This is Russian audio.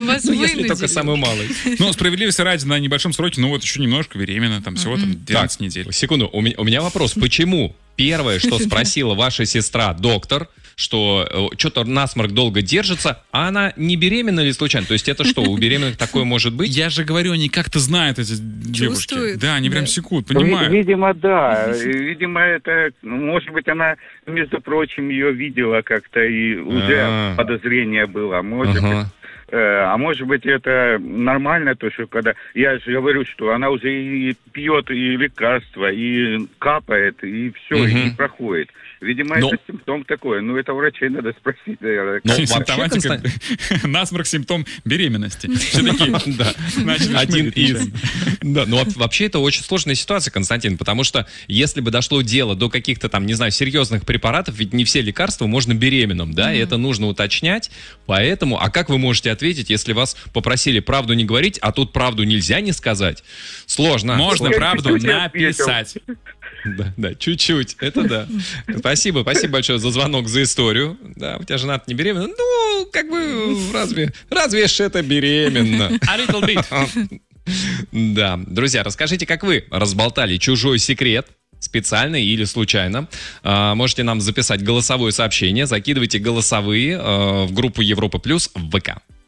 Вас Ну, если вынудили. только самый малый. Ну, справедливости ради, на небольшом сроке, ну вот еще немножко беременна, там всего там 12 недель. Секунду, у меня вопрос. Почему? Первое, что спросила ваша сестра, доктор, что что-то насморк долго держится, а она не беременна ли случайно? То есть это что, у беременных такое может быть? Я же говорю, они как-то знают, эти девушки. Чувствуют, Да, они прям да. секут, понимают. Видимо, да. Видимо, это, может быть, она, между прочим, ее видела как-то и уже подозрение было. Может быть. А может быть, это нормально, то, что когда... Я же говорю, что она уже и пьет и лекарства, и капает, и все, и не проходит. Видимо, это симптом такой. Ну, это врачей надо спросить. Симптоматика. Насморк — симптом беременности. Все такие, Один из. Да, ну вообще это очень сложная ситуация, Константин, потому что если бы дошло дело до каких-то там, не знаю, серьезных препаратов, ведь не все лекарства можно беременным, да, и это нужно уточнять. Поэтому, а как вы можете ответить, если вас попросили правду не говорить, а тут правду нельзя не сказать? Сложно. Можно правду написать. Да, чуть-чуть, это да. Спасибо большое за звонок, за историю. Да, у тебя жена не беременна. Ну, как бы, разве ж это беременна? A little bit. Да, друзья, расскажите, как вы разболтали чужой секрет, специально или случайно. Можете нам записать голосовое сообщение, закидывайте голосовые в группу Европа Плюс в ВК.